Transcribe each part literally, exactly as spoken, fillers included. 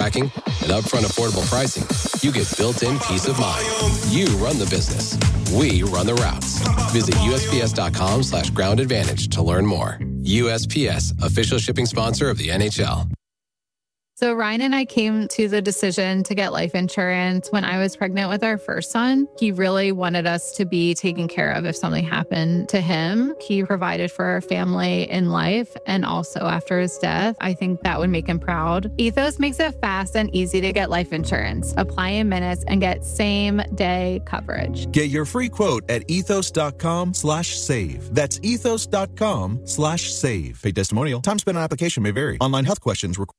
tracking, and upfront affordable pricing, you get built-in peace of mind. You run the business. We run the routes. Visit U S P S dot com slash ground advantage to learn more. U S P S, official shipping sponsor of the N H L. So Ryan and I came to the decision to get life insurance when I was pregnant with our first son. He really wanted us to be taken care of if something happened to him. He provided for our family in life and also after his death. I think that would make him proud. Ethos makes it fast and easy to get life insurance. Apply in minutes and get same day coverage. Get your free quote at ethos.com slash save. That's ethos.com slash save. Paid testimonial. Time spent on application may vary. Online health questions require.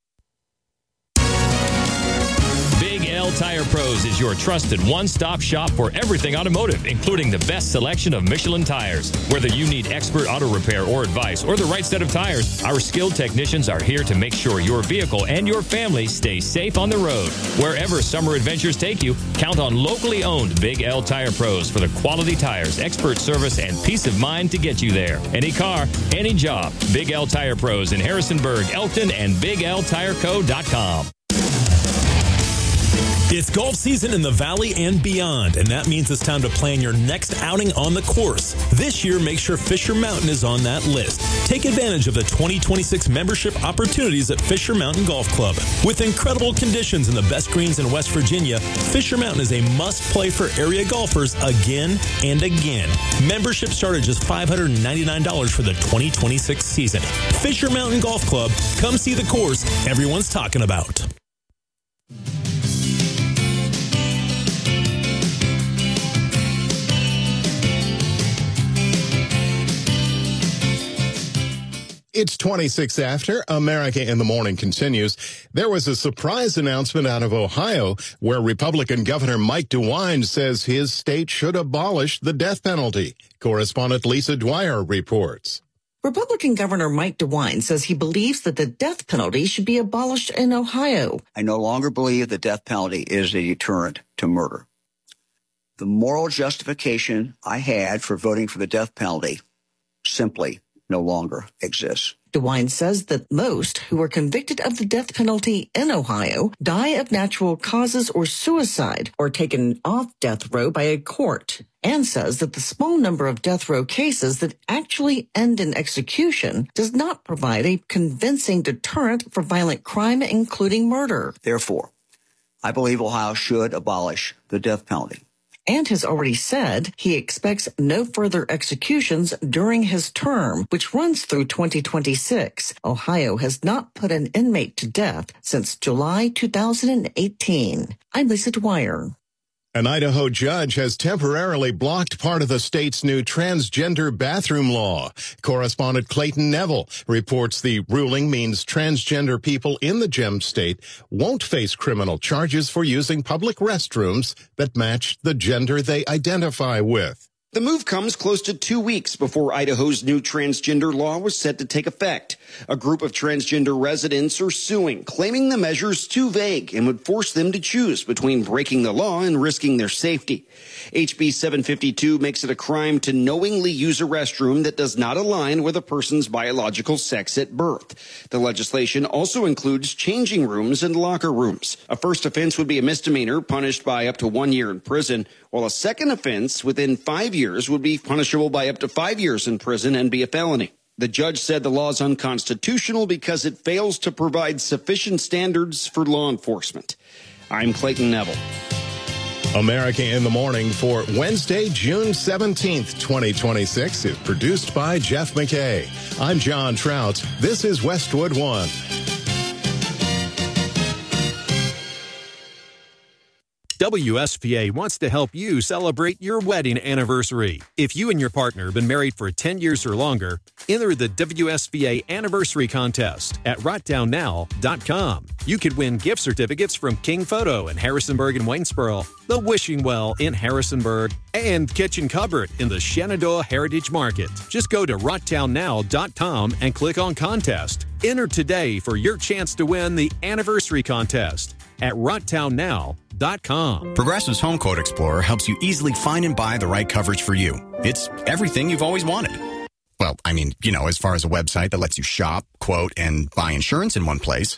Big L Tire Pros is your trusted one-stop shop for everything automotive, including the best selection of Michelin tires. Whether you need expert auto repair or advice or the right set of tires, our skilled technicians are here to make sure your vehicle and your family stay safe on the road. Wherever summer adventures take you, count on locally owned Big L Tire Pros for the quality tires, expert service, and peace of mind to get you there. Any car, any job. Big L Tire Pros in Harrisonburg, Elkton, and big l tire co dot com. It's golf season in the Valley and beyond, and that means it's time to plan your next outing on the course. This year, make sure Fisher Mountain is on that list. Take advantage of the twenty twenty-six membership opportunities at Fisher Mountain Golf Club. With incredible conditions and the best greens in West Virginia, Fisher Mountain is a must-play for area golfers again and again. Membership start at just five hundred ninety-nine dollars for the twenty twenty-six season. Fisher Mountain Golf Club. Come see the course everyone's talking about. It's twenty-six after. America in the Morning continues. There was a surprise announcement out of Ohio where Republican Governor Mike DeWine says his state should abolish the death penalty. Correspondent Lisa Dwyer reports. Republican Governor Mike DeWine says he believes that the death penalty should be abolished in Ohio. I no longer believe the death penalty is a deterrent to murder. The moral justification I had for voting for the death penalty simply no longer exists. DeWine says that most who are convicted of the death penalty in Ohio die of natural causes or suicide or taken off death row by a court, and says that the small number of death row cases that actually end in execution does not provide a convincing deterrent for violent crime, including murder. Therefore, I believe Ohio should abolish the death penalty. And has already said he expects no further executions during his term, which runs through twenty twenty-six. Ohio has not put an inmate to death since July two thousand eighteen. I'm Lisa Dwyer. An Idaho judge has temporarily blocked part of the state's new transgender bathroom law. Correspondent Clayton Neville reports the ruling means transgender people in the Gem State won't face criminal charges for using public restrooms that match the gender they identify with. The move comes close to two weeks before Idaho's new transgender law was set to take effect. A group of transgender residents are suing, claiming the measure's too vague and would force them to choose between breaking the law and risking their safety. H B seven fifty-two makes it a crime to knowingly use a restroom that does not align with a person's biological sex at birth. The legislation also includes changing rooms and locker rooms. A first offense would be a misdemeanor, punished by up to one year in prison, while a second offense within five years would be punishable by up to five years in prison and be a felony. The judge said the law is unconstitutional because it fails to provide sufficient standards for law enforcement. I'm Clayton Neville. America in the Morning for Wednesday, June seventeenth, twenty twenty-six is produced by Jeff McKay. I'm John Trout. This is Westwood One. W S P A wants to help you celebrate your wedding anniversary. If you and your partner have been married for ten years or longer, enter the W S P A Anniversary Contest at write down now dot com. You could win gift certificates from King Photo in Harrisonburg and Waynesboro, the Wishing Well in Harrisonburg, and Kitchen Cupboard in the Shenandoah Heritage Market. Just go to write down now dot com and click on Contest. Enter today for your chance to win the Anniversary Contest at write down now dot com. Progressive's Home Quote Explorer helps you easily find and buy the right coverage for you. It's everything you've always wanted. Well, I mean, you know, as far as a website that lets you shop, quote, and buy insurance in one place.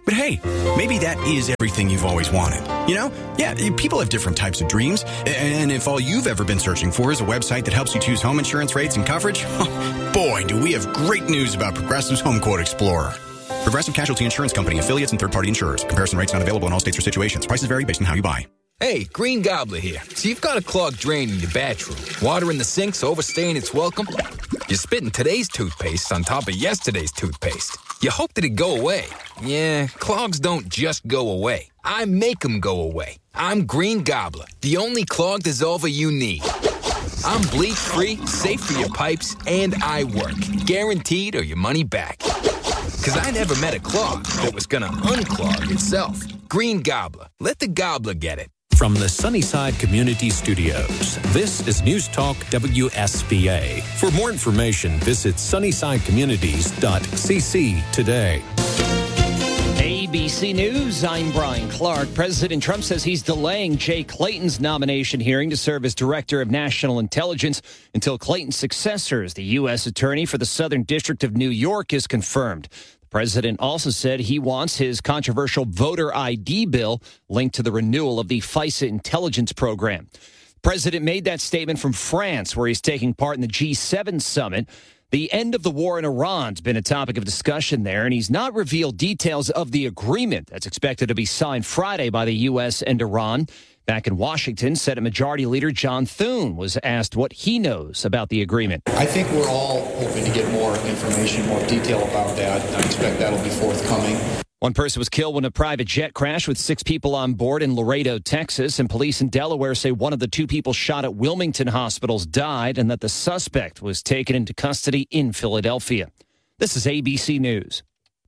But hey, maybe that is everything you've always wanted. You know? Yeah, people have different types of dreams. And if all you've ever been searching for is a website that helps you choose home insurance rates and coverage, boy, do we have great news about Progressive's Home Quote Explorer. Progressive Casualty Insurance Company, affiliates, and third-party insurers. Comparison rates not available in all states or situations. Prices vary based on how you buy. Hey, Green Gobbler here. So you've got a clogged drain in your bathroom. Water in the sink's overstaying its welcome. You're spitting today's toothpaste on top of yesterday's toothpaste. You hope that it go away. Yeah, clogs don't just go away. I make them go away. I'm Green Gobbler, the only clog dissolver you need. I'm bleach-free, safe for your pipes, and I work. Guaranteed or your money back. Because I never met a clog that was going to unclog itself. Green Gobbler. Let the gobbler get it. From the Sunnyside Community Studios, this is News Talk W S V A. For more information, visit sunnyside communities dot c c today. A B C News, I'm Brian Clark. President Trump says he's delaying Jay Clayton's nomination hearing to serve as Director of National Intelligence until Clayton's successor as the U S Attorney for the Southern District of New York is confirmed. The president also said he wants his controversial voter I D bill linked to the renewal of the FISA intelligence program. The president made that statement from France, where he's taking part in the G seven summit. The end of the war in Iran's been a topic of discussion there, and he's not revealed details of the agreement that's expected to be signed Friday by the U S and Iran. Back in Washington, Senate Majority Leader John Thune was asked what he knows about the agreement. I think we're all hoping to get more information, more detail about that. I expect that'll be forthcoming. One person was killed when a private jet crashed with six people on board in Laredo, Texas, and police in Delaware say one of the two people shot at Wilmington hospitals died and that the suspect was taken into custody in Philadelphia. This is A B C News.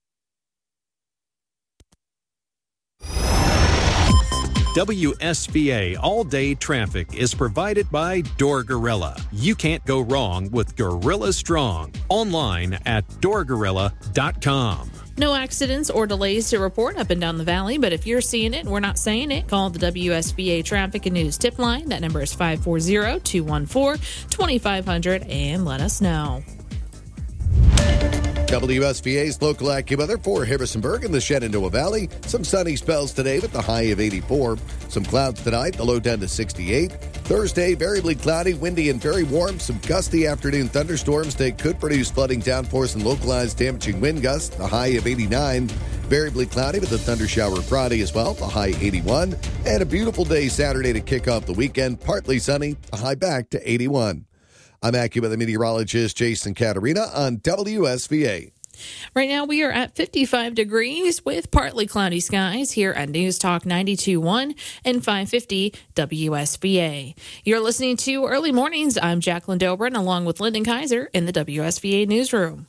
W S V A all-day traffic is provided by Door Gorilla. You can't go wrong with Gorilla Strong. Online at door gorilla dot com. No accidents or delays to report up and down the valley, but if you're seeing it and we're not saying it, call the W S V A Traffic and News Tip Line. That number is five four zero, two one four, two five zero zero and let us know. W S V A's local AccuWeather for Harrisonburg and the Shenandoah Valley. Some sunny spells today with the high of eighty-four. Some clouds tonight, the low down to sixty-eight. Thursday, variably cloudy, windy, and very warm. Some gusty afternoon thunderstorms that could produce flooding downpours and localized damaging wind gusts. The high of eighty-nine. Variably cloudy with a thunder shower Friday as well. The high eighty-one. And a beautiful day Saturday to kick off the weekend. Partly sunny. The high back to eighty-one. I'm AccuWeather meteorologist Jason Caterina on W S V A. Right now we are at fifty-five degrees with partly cloudy skies here at News Talk ninety-two point one and five fifty W S V A. You're listening to Early Mornings. I'm Jacqueline Dobrin along with Lyndon Kaiser in the W S V A newsroom.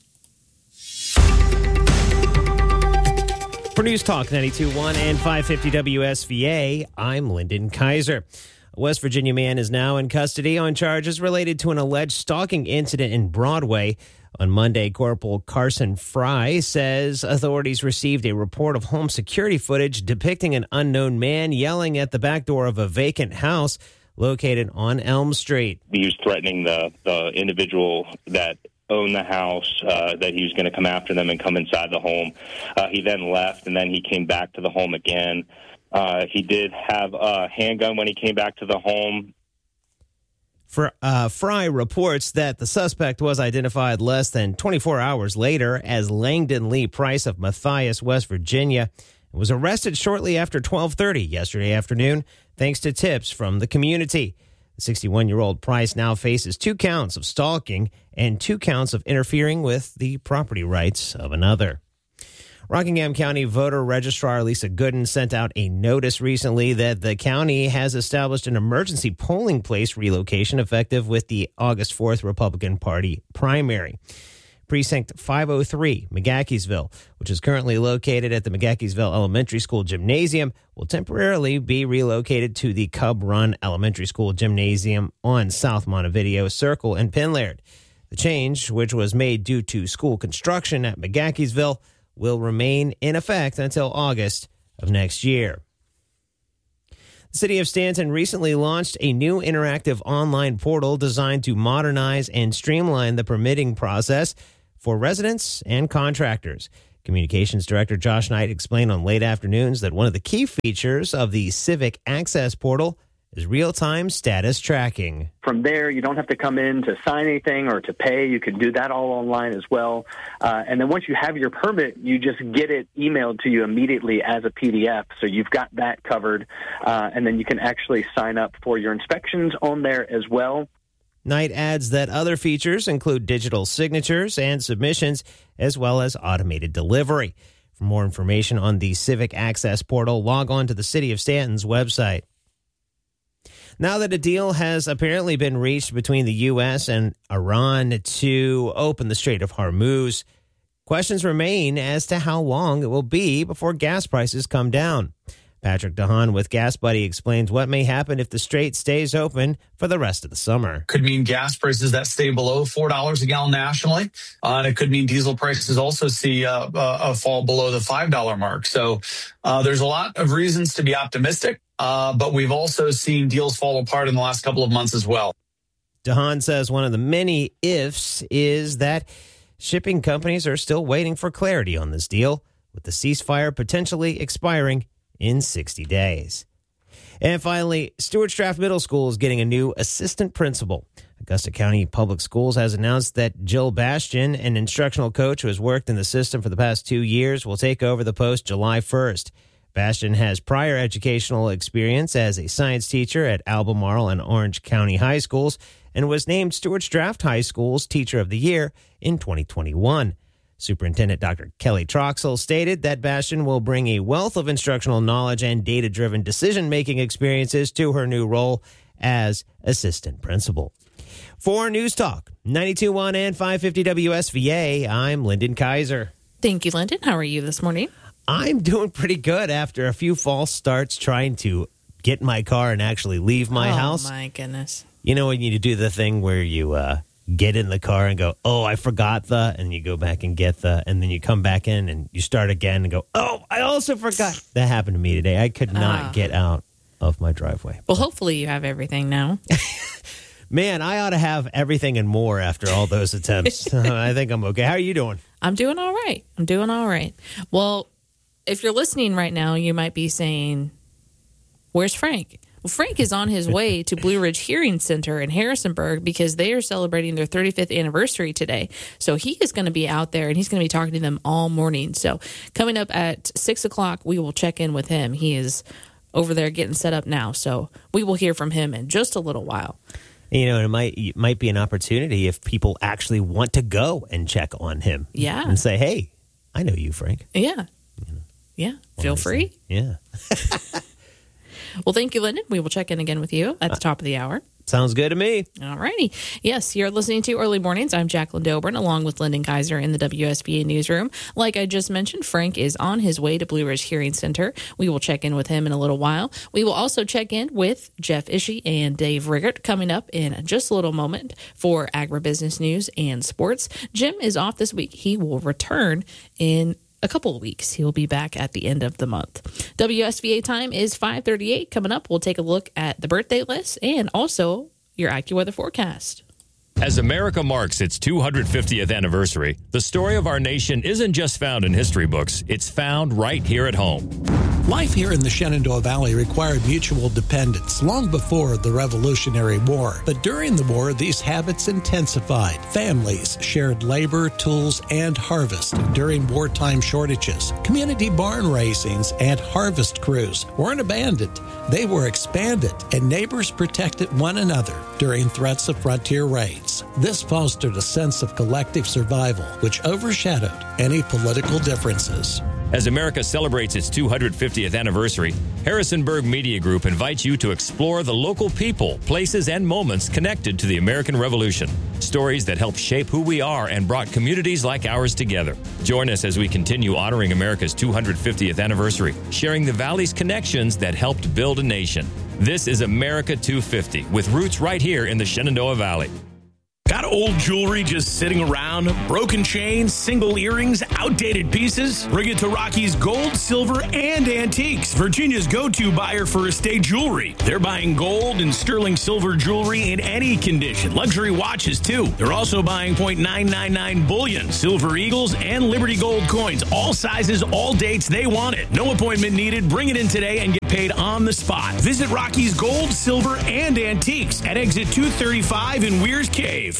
For News Talk ninety-two point one and five fifty W S V A, I'm Lyndon Kaiser. A West Virginia man is now in custody on charges related to an alleged stalking incident in Broadway. On Monday, Corporal Carson Fry says authorities received a report of home security footage depicting an unknown man yelling at the back door of a vacant house located on Elm Street. He was threatening the, the individual that owned the house, uh, that he was going to come after them and come inside the home. Uh, he then left, and then he came back to the home again. Uh, he did have a handgun when he came back to the home. For, uh, Fry reports that the suspect was identified less than twenty-four hours later as Langdon Lee Price of Matthias, West Virginia, and was arrested shortly after twelve thirty yesterday afternoon, thanks to tips from the community. The sixty-one-year-old Price now faces two counts of stalking and two counts of interfering with the property rights of another. Rockingham County voter registrar Lisa Gooden sent out a notice recently that the county has established an emergency polling place relocation effective with the August fourth Republican Party primary. Precinct five oh three, McGahkeysville, which is currently located at the McGahkeysville Elementary School Gymnasium, will temporarily be relocated to the Cub Run Elementary School Gymnasium on South Montevideo Circle in Pinlaird. The change, which was made due to school construction at McGahkeysville, will remain in effect until August of next year. The City of Stanton recently launched a new interactive online portal designed to modernize and streamline the permitting process for residents and contractors. Communications Director Josh Knight explained on Late Afternoons that one of the key features of the Civic Access Portal is real-time status tracking. From there, you don't have to come in to sign anything or to pay. You can do that all online as well. Uh, and then once you have your permit, you just get it emailed to you immediately as a P D F. So you've got that covered. Uh, and then you can actually sign up for your inspections on there as well. Knight adds that other features include digital signatures and submissions, as well as automated delivery. For more information on the Civic Access Portal, log on to the City of Stanton's website. Now that a deal has apparently been reached between the U S and Iran to open the Strait of Hormuz, questions remain as to how long it will be before gas prices come down. Patrick DeHaan with Gas Buddy explains what may happen if the strait stays open for the rest of the summer. Could mean gas prices that stay below four dollars a gallon nationally. Uh, and it could mean diesel prices also see uh, uh, a fall below the five dollars mark. So uh, there's a lot of reasons to be optimistic, uh, but we've also seen deals fall apart in the last couple of months as well. DeHaan says one of the many ifs is that shipping companies are still waiting for clarity on this deal, with the ceasefire potentially expiring in sixty days. And finally, Stuarts Draft Middle School is getting a new assistant principal. Augusta County Public Schools has announced that Jill Bastian, an instructional coach who has worked in the system for the past two years, will take over the post July first. Bastian has prior educational experience as a science teacher at Albemarle and Orange County High Schools and was named Stuarts Draft High School's Teacher of the Year in twenty twenty-one. Superintendent Doctor Kelly Troxel stated that Bastian will bring a wealth of instructional knowledge and data-driven decision-making experiences to her new role as assistant principal. For News Talk, ninety-two point one and five fifty W S V A, I'm Lyndon Kaiser. Thank you, Lyndon. How are you this morning? I'm doing pretty good after a few false starts trying to get my car and actually leave my oh, house. Oh, my goodness. You know when you do the thing where you... uh get in the car and go, oh, I forgot the, and you go back and get the, and then you come back in and you start again and go, oh, I also forgot. That happened to me today. I could not Ah. get out of my driveway. Well, hopefully you have everything now. Man, I ought to have everything and more after all those attempts. I think I'm okay. How are you doing? I'm doing all right. I'm doing all right. Well, if you're listening right now, you might be saying, where's Frank? Well, Frank is on his way to Blue Ridge Hearing Center in Harrisonburg because they are celebrating their thirty-fifth anniversary today. So he is going to be out there and he's going to be talking to them all morning. So coming up at six o'clock, we will check in with him. He is over there getting set up now. So we will hear from him in just a little while. You know, it might it might be an opportunity if people actually want to go and check on him. Yeah. And say, hey, I know you, Frank. Yeah. Yeah. Feel free. Yeah. Well, thank you, Lyndon. We will check in again with you at the top of the hour. Sounds good to me. All righty. Yes, you're listening to Early Mornings. I'm Jacqueline Dobrin, along with Lyndon Kaiser in the W S B A newsroom. Like I just mentioned, Frank is on his way to Blue Ridge Hearing Center. We will check in with him in a little while. We will also check in with Jeff Ishii and Dave Riggert coming up in just a little moment for agribusiness news and sports. Jim is off this week. He will return in a couple of weeks. He will be back at the end of the month. W S V A time is five thirty-eight. Coming up, we'll take a look at the birthday list and also your AccuWeather forecast. As America marks its two hundred fiftieth anniversary, the story of our nation isn't just found in history books. It's found right here at home. Life here in the Shenandoah Valley required mutual dependence long before the Revolutionary War. But during the war, these habits intensified. Families shared labor, tools, and harvest during wartime shortages. Community barn raisings and harvest crews weren't abandoned. They were expanded, and neighbors protected one another during threats of frontier raids. This fostered a sense of collective survival, which overshadowed any political differences. As America celebrates its two hundred fiftieth anniversary, Harrisonburg Media Group invites you to explore the local people, places, and moments connected to the American Revolution. Stories that help shape who we are and brought communities like ours together. Join us as we continue honoring America's two hundred fiftieth anniversary, sharing the Valley's connections that helped build a nation. This is America two fifty, with roots right here in the Shenandoah Valley. Got old jewelry just sitting around? Broken chains, single earrings, outdated pieces? Bring it to Rocky's Gold, Silver, and Antiques, Virginia's go-to buyer for estate jewelry. They're buying gold and sterling silver jewelry in any condition. Luxury watches, too. They're also buying point nine nine nine bullion, silver eagles, and Liberty Gold coins. All sizes, all dates, they want it. No appointment needed. Bring it in today and get paid on the spot. Visit Rocky's Gold, Silver, and Antiques at exit two thirty-five in Weir's Cave.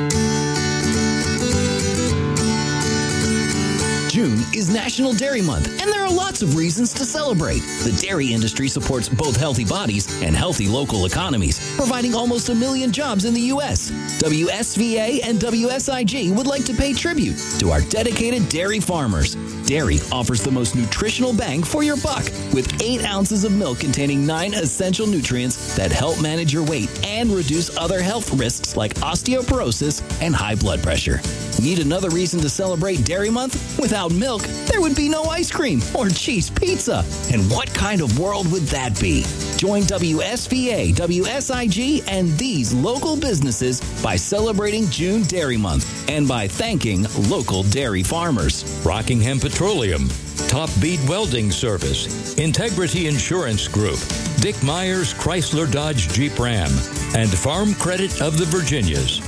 June is National Dairy Month, and there are lots of reasons to celebrate. The dairy industry supports both healthy bodies and healthy local economies, providing almost a million jobs in the U S W S V A and W S I G would like to pay tribute to our dedicated dairy farmers. Dairy offers the most nutritional bang for your buck, with eight ounces of milk containing nine essential nutrients that help manage your weight and reduce other health risks like osteoporosis and high blood pressure. Need another reason to celebrate Dairy Month? Without milk, there would be no ice cream or cheese pizza. And what kind of world would that be? Join W S V A, W S I G, and these local businesses by celebrating June Dairy Month and by thanking local dairy farmers. Rockingham Petroleum, Top Bead Welding Service, Integrity Insurance Group, Dick Myers Chrysler Dodge Jeep Ram, and Farm Credit of the Virginias.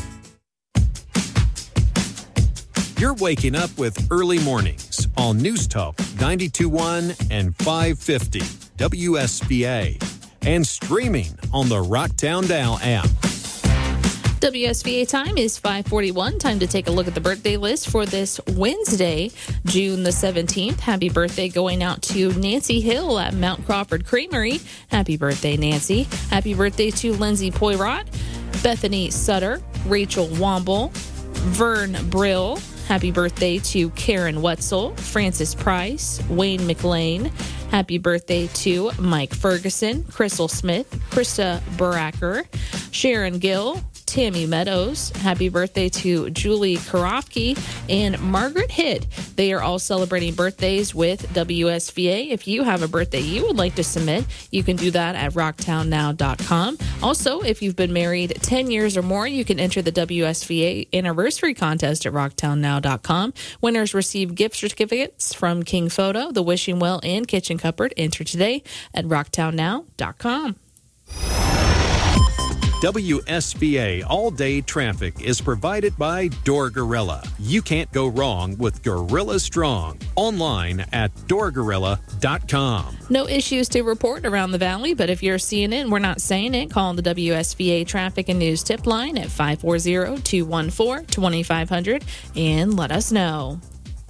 You're waking up with Early Mornings on News Talk ninety-two point one and five fifty W S V A and streaming on the Rocktown Now app. W S V A time is five forty-one. Time to take a look at the birthday list for this Wednesday, June the seventeenth. Happy birthday going out to Nancy Hill at Mount Crawford Creamery. Happy birthday, Nancy. Happy birthday to Lindsay Poirot, Bethany Sutter, Rachel Womble, Vern Brill. Happy birthday to Karen Wetzel, Francis Price, Wayne McLean. Happy birthday to Mike Ferguson, Crystal Smith, Krista Baracker, Sharon Gill, Tammy Meadows. Happy birthday to Julie Karofsky and Margaret Hitt. They are all celebrating birthdays with W S V A. If you have a birthday you would like to submit, you can do that at rocktown now dot com. Also, if you've been married ten years or more, you can enter the W S V A anniversary contest at rocktown now dot com. Winners receive gift certificates from King Photo, the Wishing Well, and Kitchen Cupboard. Enter today at rocktown now dot com. W S V A all-day traffic is provided by Door Gorilla. You can't go wrong with Gorilla Strong. Online at door gorilla dot com. No issues to report around the valley, but if you're seeing it and we're not saying it, call the W S V A Traffic and News Tip Line at five four zero, two one four, two five zero zero and let us know.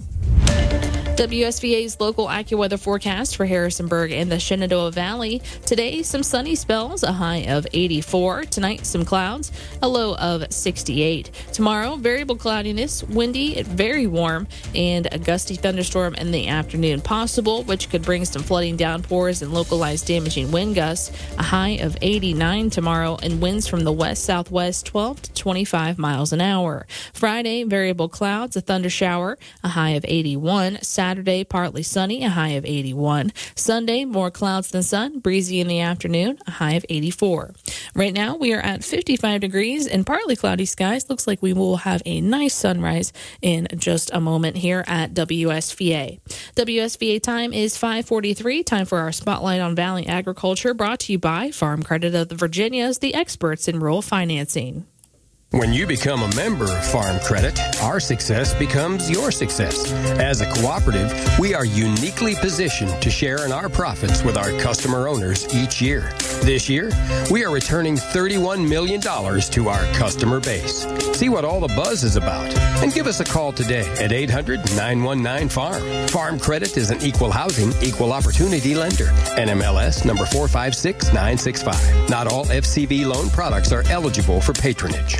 W S V A's local AccuWeather forecast for Harrisonburg and the Shenandoah Valley. Today, some sunny spells, a high of eighty-four. Tonight, some clouds, a low of sixty-eight. Tomorrow, variable cloudiness, windy, very warm, and a gusty thunderstorm in the afternoon possible, which could bring some flooding downpours and localized damaging wind gusts. A high of eighty-nine tomorrow, and winds from the west-southwest twelve to twenty-five miles an hour. Friday, variable clouds, a thunder shower, a high of eighty-one. Saturday, partly sunny, a high of eighty-one. Sunday, more clouds than sun, breezy in the afternoon, a high of eighty-four. Right now, we are at fifty-five degrees and partly cloudy skies. Looks like we will have a nice sunrise in just a moment here at W S V A. W S V A time is five forty-three. Time for our Spotlight on Valley Agriculture, brought to you by Farm Credit of the Virginias, the experts in rural financing. When you become a member of Farm Credit, our success becomes your success. As a cooperative, we are uniquely positioned to share in our profits with our customer owners each year. This year, we are returning thirty-one million dollars to our customer base. See what all the buzz is about and give us a call today at eight hundred, nine one nine, farm. Farm Credit is an equal housing, equal opportunity lender. N M L S number four five six nine six five. Not all F C V loan products are eligible for patronage.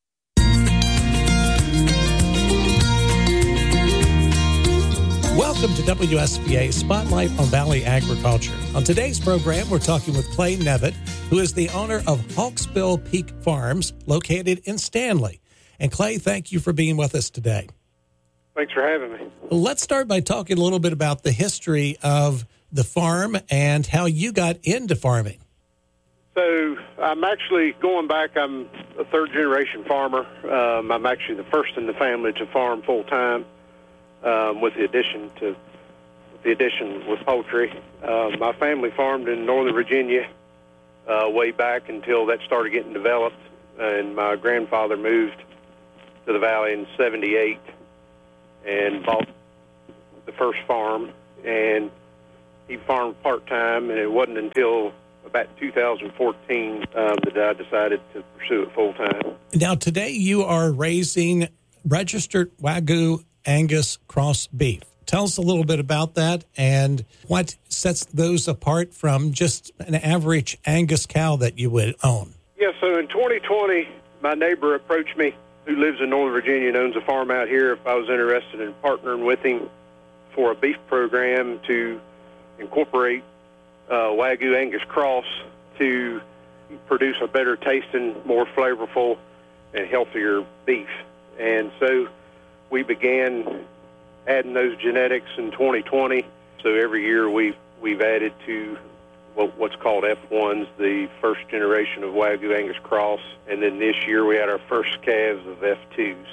Welcome to W S V A Spotlight on Valley Agriculture. On today's program, we're talking with Clay Nevitt, who is the owner of Hawksbill Peak Farms, located in Stanley. And Clay, thank you for being with us today. Thanks for having me. Let's start by talking a little bit about the history of the farm and how you got into farming. So I'm actually going back. I'm a third-generation farmer. Um, I'm actually the first in the family to farm full-time, um, with the addition to with the addition with poultry. Uh, my family farmed in Northern Virginia uh, way back until that started getting developed, and my grandfather moved to the valley in seventy-eight and bought the first farm, and he farmed part-time, and it wasn't until about two thousand fourteen um, that I decided to pursue it full-time. Now, today you are raising registered Wagyu Angus cross beef. Tell us a little bit about that and what sets those apart from just an average Angus cow that you would own. Yeah, so in twenty twenty, my neighbor approached me, who lives in Northern Virginia and owns a farm out here, if I was interested in partnering with him for a beef program to incorporate uh, Wagyu Angus cross to produce a better tasting, more flavorful, and healthier beef. And so we began adding those genetics in twenty twenty. So every year we've, we've added to what, what's called F ones, the first generation of Wagyu Angus cross. And then this year we had our first calves of F twos.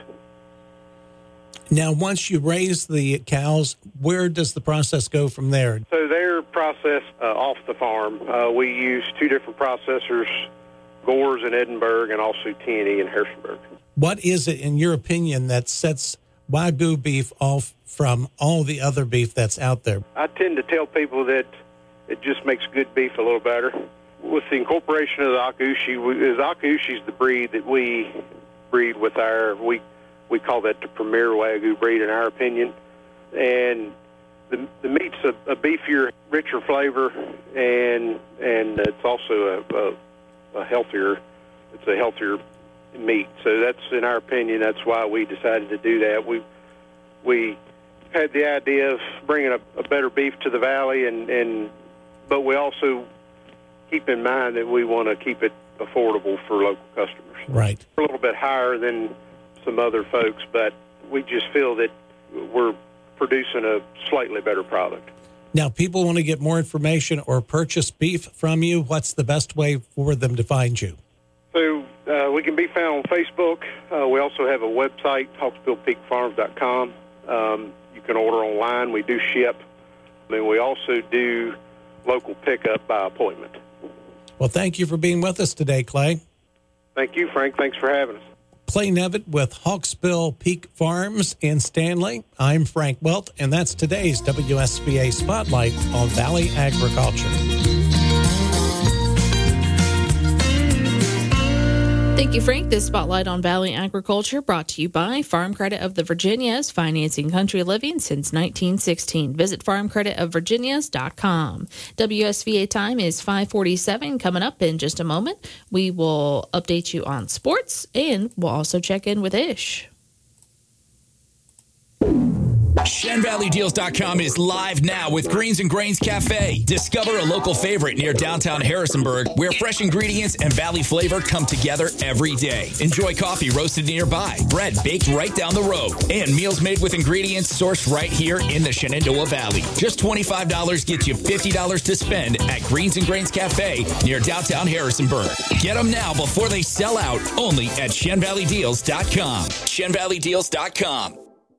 Now, once you raise the cows, where does the process go from there? So they're processed uh, off the farm. Uh, we use two different processors, Gores in Edinburgh and also T and E in Harrisonburg. What is it, in your opinion, that sets Wagyu beef off from all the other beef that's out there? I tend to tell people that it just makes good beef a little better. With the incorporation of the Akushi, the Akushi is the breed that we breed with our, we we call that the premier Wagyu breed in our opinion. And the, the meat's a, a beefier, richer flavor, and and it's also a, a, a healthier, it's a healthier meat. So that's, in our opinion, that's why we decided to do that. We we had the idea of bringing a, a better beef to the valley, and, and but we also keep in mind that we want to keep it affordable for local customers. Right. We're a little bit higher than some other folks, but we just feel that we're producing a slightly better product. Now, people want to get more information or purchase beef from you. What's the best way for them to find you? So uh, we can be found on Facebook. Uh, we also have a website, hawksbill peak farms dot com. Um, you can order online. We do ship. And we also do local pickup by appointment. Well, thank you for being with us today, Clay. Thank you, Frank. Thanks for having us. Clay Nevitt with Hawksbill Peak Farms in Stanley. I'm Frank Welt, and that's today's W S B A Spotlight on Valley Agriculture. Thank you, Frank. This Spotlight on Valley Agriculture brought to you by Farm Credit of the Virginias, financing country living since nineteen sixteen. Visit farm credit of virginias dot com. W S V A time is five forty-seven. Coming up in just a moment, we will update you on sports, and we'll also check in with Ish. Shen Valley Deals dot com is live now with Greens and Grains Cafe. Discover a local favorite near downtown Harrisonburg where fresh ingredients and valley flavor come together every day. Enjoy coffee roasted nearby, bread baked right down the road, and meals made with ingredients sourced right here in the Shenandoah Valley. Just twenty-five dollars gets you fifty dollars to spend at Greens and Grains Cafe near downtown Harrisonburg. Get them now before they sell out, only at Shen Valley Deals dot com. Shen Valley Deals dot com.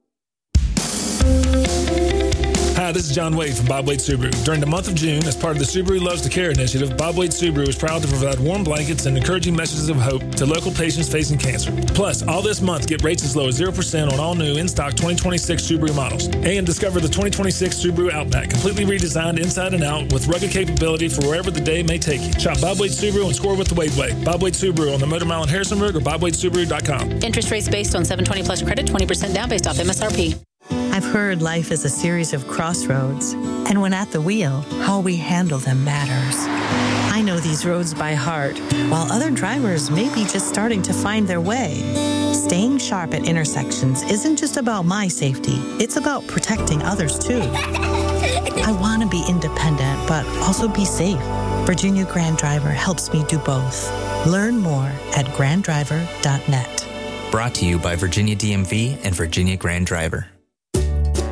Hi, this is John Wade from Bob Wade Subaru. During the month of June, as part of the Subaru Loves to Care initiative, Bob Wade Subaru is proud to provide warm blankets and encouraging messages of hope to local patients facing cancer. Plus, all this month, get rates as low as zero percent on all new in-stock twenty twenty-six Subaru models. And discover the twenty twenty-six Subaru Outback, completely redesigned inside and out with rugged capability for wherever the day may take you. Shop Bob Wade Subaru and score with the Wade Way. Bob Wade Subaru on the Motor Mile in Harrisonburg or bob wade subaru dot com. Interest rates based on seven twenty plus credit, twenty percent down based off M S R P. I've heard life is a series of crossroads, and when at the wheel, how we handle them matters. I know these roads by heart, while other drivers may be just starting to find their way. Staying sharp at intersections isn't just about my safety, it's about protecting others too. I want to be independent, but also be safe. Virginia Grand Driver helps me do both. Learn more at grand driver dot net. Brought to you by Virginia D M V and Virginia Grand Driver.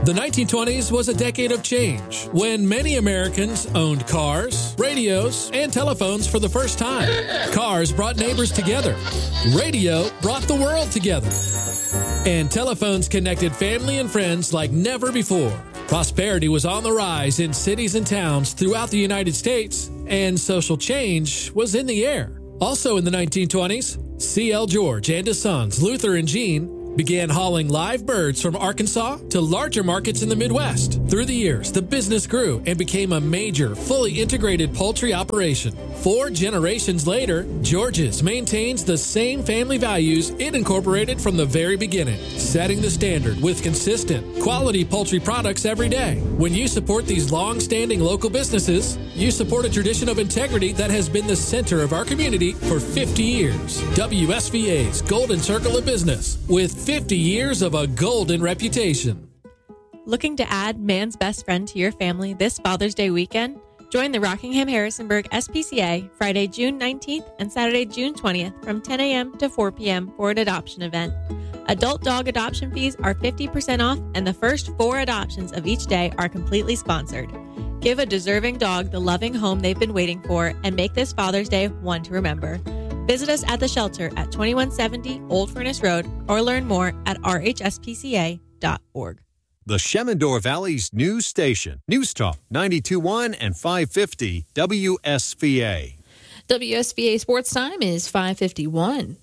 The nineteen twenties was a decade of change when many Americans owned cars, radios, and telephones for the first time. Cars brought neighbors together. Radio brought the world together. And telephones connected family and friends like never before. Prosperity was on the rise in cities and towns throughout the United States, and social change was in the air. Also in the nineteen twenties, C L George and his sons, Luther and Gene, began hauling live birds from Arkansas to larger markets in the Midwest. Through the years, the business grew and became a major, fully integrated poultry operation. Four generations later, George's maintains the same family values it incorporated from the very beginning, setting the standard with consistent, quality poultry products every day. When you support these long-standing local businesses, you support a tradition of integrity that has been the center of our community for fifty years. W S V A's Golden Circle of Business, with fifty years of a golden reputation. Looking to add man's best friend to your family this Father's Day weekend? Join the Rockingham-Harrisonburg S P C A Friday, June nineteenth and Saturday, June twentieth from ten a.m. to four p.m. for an adoption event. Adult dog adoption fees are fifty percent off, and the first four adoptions of each day are completely sponsored. Give a deserving dog the loving home they've been waiting for and make this Father's Day one to remember. Visit us at the shelter at twenty-one seventy Old Furnace Road or learn more at r h s p c a dot org. The Shenandoah Valley's news station, News Talk ninety-two point one and five fifty W S V A. W S V A Sports Time is five fifty-one.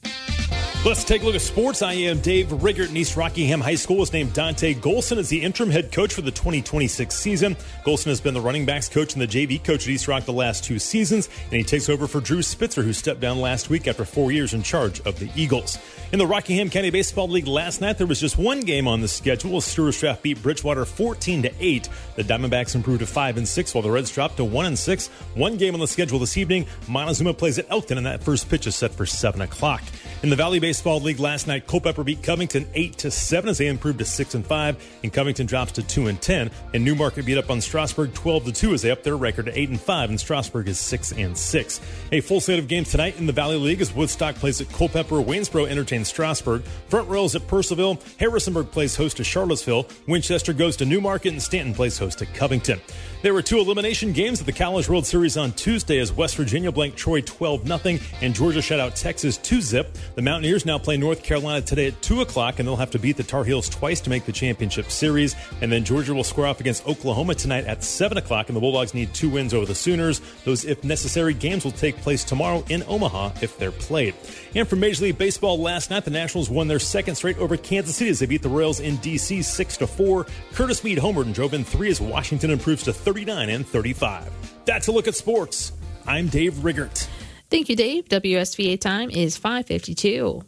Let's take a look at sports. I am Dave Riggert, and East Rockingham High School has named Dante Golson as the interim head coach for the twenty twenty-six season. Golson has been the running backs coach and the J V coach at East Rock the last two seasons, and he takes over for Drew Spitzer, who stepped down last week after four years in charge of the Eagles. In the Rockingham County Baseball League last night, there was just one game on the schedule. Stewart-Straff beat Bridgewater fourteen to eight. The Diamondbacks improved to five and six, while the Reds dropped to one and six. One game on the schedule this evening. Montezuma plays at Elkton, and that first pitch is set for seven o'clock. In the Valley Baseball League last night, Culpeper beat Covington eight to seven as they improved to six and five, and Covington drops to two and ten. And Newmarket beat up on Strasburg twelve to two as they up their record to eight and five, and Strasburg is six and six. A full slate of games tonight in the Valley League as Woodstock plays at Culpeper, Waynesboro entertains Strasburg, Front Royals at Purcellville, Harrisonburg plays host to Charlottesville, Winchester goes to Newmarket, and Stanton plays host to Covington. There were two elimination games at the College World Series on Tuesday as West Virginia blanked Troy twelve nothing and Georgia shut out Texas two zip. The Mountaineers now play North Carolina today at two o'clock, and they'll have to beat the Tar Heels twice to make the championship series. And then Georgia will square off against Oklahoma tonight at seven o'clock, and the Bulldogs need two wins over the Sooners. Those, if necessary, games will take place tomorrow in Omaha if they're played. And from Major League Baseball last night, the Nationals won their second straight over Kansas City as they beat the Royals in D C six to four. Curtis Meade homered and drove in three as Washington improves to thirty-nine and thirty-five. That's a look at sports. I'm Dave Riggert. Thank you, Dave. W S V A time is five fifty-two.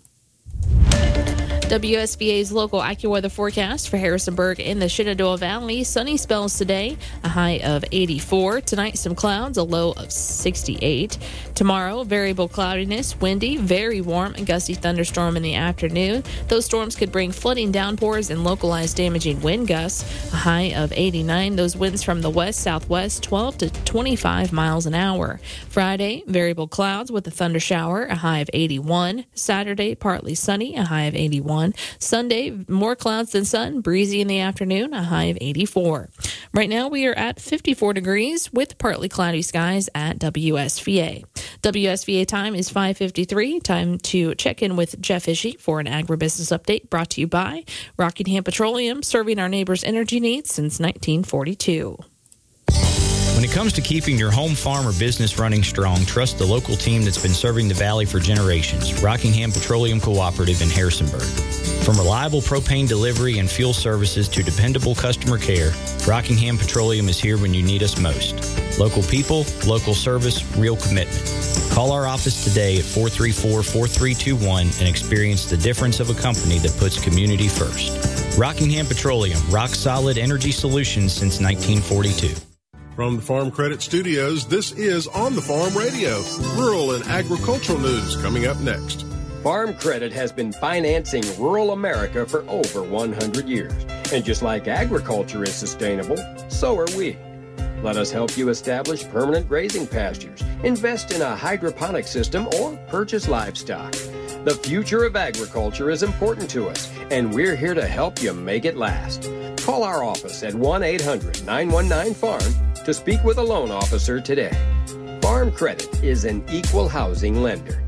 W S V A's local AccuWeather forecast for Harrisonburg and the Shenandoah Valley. Sunny spells today, a high of eighty-four. Tonight, some clouds, a low of sixty-eight. Tomorrow, variable cloudiness, windy, very warm, and gusty thunderstorm in the afternoon. Those storms could bring flooding downpours and localized damaging wind gusts, a high of eighty-nine. Those winds from the west-southwest, twelve to twenty-five miles an hour. Friday, variable clouds with a thunder shower, a high of eighty-one. Saturday, partly sunny, a high of eighty-one. Sunday, more clouds than sun, breezy in the afternoon, a high of eighty-four. Right now, we are at fifty-four degrees with partly cloudy skies at W S V A. W S V A time is five fifty-three. Time to check in with Jeff Ishii for an agribusiness update brought to you by Rockingham Petroleum, serving our neighbors' energy needs since nineteen forty-two. When it comes to keeping your home, farm, or business running strong, trust the local team that's been serving the Valley for generations, Rockingham Petroleum Cooperative in Harrisonburg. From reliable propane delivery and fuel services to dependable customer care, Rockingham Petroleum is here when you need us most. Local people, local service, real commitment. Call our office today at four three four, four three two one and experience the difference of a company that puts community first. Rockingham Petroleum, rock solid energy solutions since nineteen forty-two. From the Farm Credit Studios, this is On the Farm Radio, rural and agricultural news coming up next. Farm Credit has been financing rural America for over one hundred years. And just like agriculture is sustainable, so are we. Let us help you establish permanent grazing pastures, invest in a hydroponic system, or purchase livestock. The future of agriculture is important to us, and we're here to help you make it last. Call Call our office at one eight hundred nine one nine farm to speak with a loan officer today. Farm Credit is an equal housing lender.